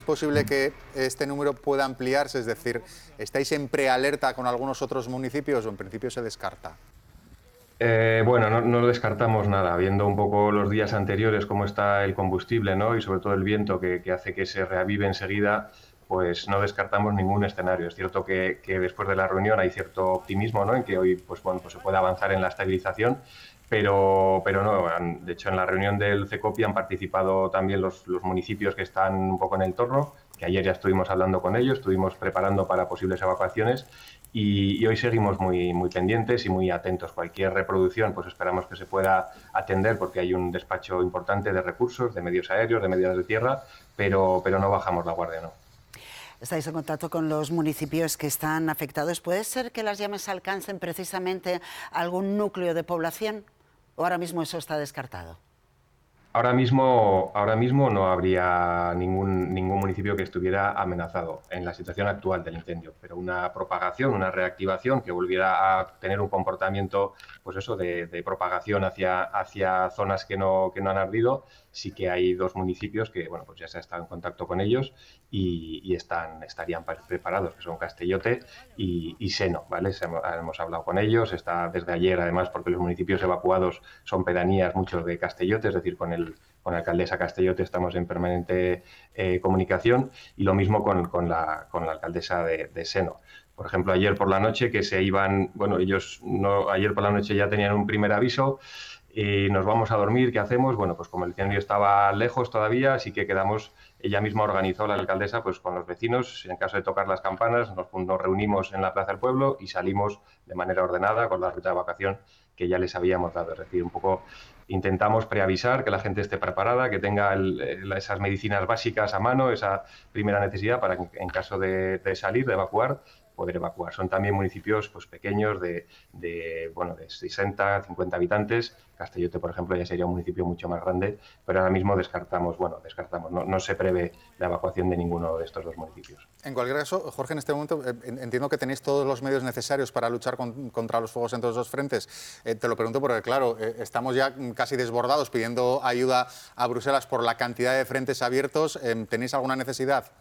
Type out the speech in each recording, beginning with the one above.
¿Es posible que este número pueda ampliarse? Es decir, ¿estáis en prealerta con algunos otros municipios o en principio se descarta? Bueno, no descartamos nada, viendo un poco los días anteriores cómo está el combustible, ¿no? Y sobre todo el viento que hace que se reavive enseguida, pues no descartamos ningún escenario. Es cierto que después de la reunión hay cierto optimismo, ¿no? En que hoy pues, bueno, pues se puede avanzar en la estabilización, pero no. De hecho, en la reunión del CECOPI han participado también los municipios que están un poco en el torno, que ayer ya estuvimos hablando con ellos, estuvimos preparando para posibles evacuaciones. Y hoy seguimos muy pendientes y muy atentos. Cualquier reproducción, pues esperamos que se pueda atender porque hay un despacho importante de recursos, de medios aéreos, de medios de tierra, pero no bajamos la guardia, ¿no? Estáis en contacto con los municipios que están afectados. ¿Puede ser que las llamas alcancen precisamente algún núcleo de población? ¿O ahora mismo eso está descartado? Ahora mismo no habría ningún municipio que estuviera amenazado en la situación actual del incendio, pero una propagación, una reactivación que volviera a tener un comportamiento, pues eso, de propagación hacia zonas que no han ardido, sí que hay dos municipios que, bueno, pues ya se ha estado en contacto con ellos y estarían preparados, que son Castellote y Seno, ¿vale? Hemos hablado con ellos, está desde ayer además, porque los municipios evacuados son pedanías, muchos de Castellote, es decir, con la alcaldesa Castellote estamos en permanente comunicación, y lo mismo con la alcaldesa de Seno. Por ejemplo, ayer por la noche que se iban, bueno, ayer por la noche ya tenían un primer aviso y nos vamos a dormir, ¿qué hacemos? Bueno, pues como el incendio estaba lejos todavía, así que ella misma organizó, la alcaldesa, pues con los vecinos, en caso de tocar las campanas, nos reunimos en la Plaza del Pueblo y salimos de manera ordenada con la ruta de evacuación que ya les habíamos dado. Es decir, un poco intentamos preavisar, que la gente esté preparada, que tenga esas medicinas básicas a mano, esa primera necesidad para que en caso de salir, de evacuar, poder evacuar. Son también municipios pues, pequeños de 60, 50 habitantes. Castellote, por ejemplo, ya sería un municipio mucho más grande, pero ahora mismo descartamos, no se prevé la evacuación de ninguno de estos dos municipios. En cualquier caso, Jorge, en este momento entiendo que tenéis todos los medios necesarios para luchar contra los fuegos en todos los frentes. Te lo pregunto porque, claro, estamos ya casi desbordados pidiendo ayuda a Bruselas por la cantidad de frentes abiertos. ¿Tenéis alguna necesidad?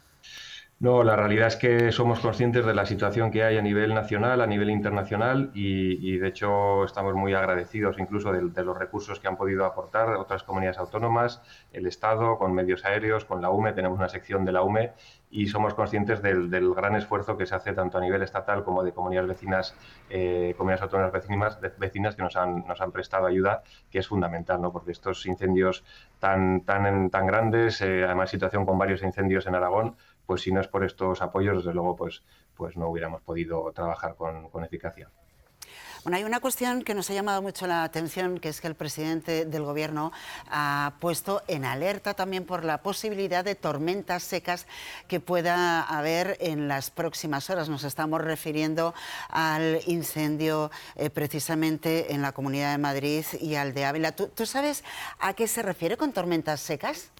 No, la realidad es que somos conscientes de la situación que hay a nivel nacional, a nivel internacional y de hecho estamos muy agradecidos incluso de los recursos que han podido aportar otras comunidades autónomas, el Estado, con medios aéreos, con la UME, tenemos una sección de la UME y somos conscientes del gran esfuerzo que se hace tanto a nivel estatal como de comunidades vecinas, comunidades autónomas vecinas que nos han prestado ayuda, que es fundamental, ¿no? Porque estos incendios tan grandes, además situación con varios incendios en Aragón, pues si no es por estos apoyos, desde luego, pues no hubiéramos podido trabajar con eficacia. Bueno, hay una cuestión que nos ha llamado mucho la atención, que es que el presidente del Gobierno ha puesto en alerta también por la posibilidad de tormentas secas que pueda haber en las próximas horas. Nos estamos refiriendo al incendio precisamente en la Comunidad de Madrid y al de Ávila. ¿Tú sabes a qué se refiere con tormentas secas?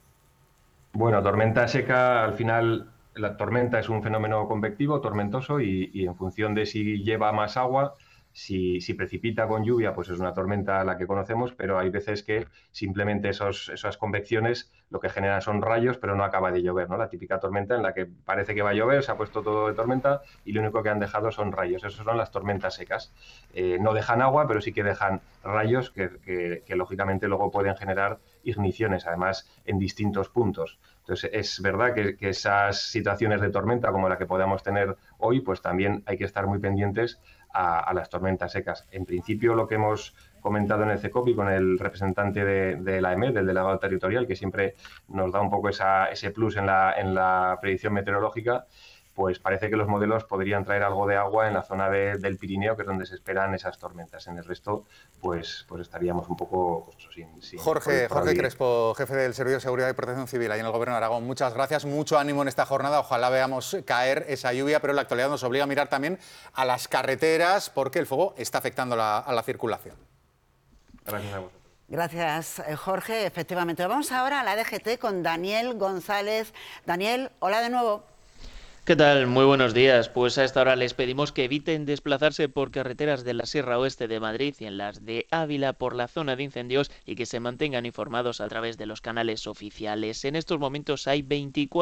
Bueno, tormenta seca, al final, la tormenta es un fenómeno convectivo, tormentoso, y en función de si lleva más agua, si precipita con lluvia, pues es una tormenta la que conocemos, pero hay veces que simplemente esas convecciones lo que generan son rayos, pero no acaba de llover, ¿no? La típica tormenta en la que parece que va a llover, se ha puesto todo de tormenta y lo único que han dejado son rayos. Esas son las tormentas secas. No dejan agua, pero sí que dejan rayos que lógicamente luego pueden generar igniciones, además en distintos puntos. Entonces, es verdad que esas situaciones de tormenta como la que podamos tener hoy, pues también hay que estar muy pendientes a las tormentas secas. En principio, lo que hemos comentado en el CECOPI con el representante de la EMET, del delegado territorial, que siempre nos da un poco ese plus en la predicción meteorológica, pues parece que los modelos podrían traer algo de agua en la zona del Pirineo, que es donde se esperan esas tormentas. En el resto, pues estaríamos un poco sin Jorge Crespo, jefe del Servicio de Seguridad y Protección Civil ahí en el Gobierno de Aragón. Muchas gracias, mucho ánimo en esta jornada. Ojalá veamos caer esa lluvia, pero la actualidad nos obliga a mirar también a las carreteras porque el fuego está afectando a la circulación. Gracias a vosotros. Gracias, Jorge. Efectivamente. Vamos ahora a la DGT con Daniel González. Daniel, hola de nuevo. ¿Qué tal? Muy buenos días. Pues a esta hora les pedimos que eviten desplazarse por carreteras de la Sierra Oeste de Madrid y en las de Ávila por la zona de incendios y que se mantengan informados a través de los canales oficiales. En estos momentos hay 24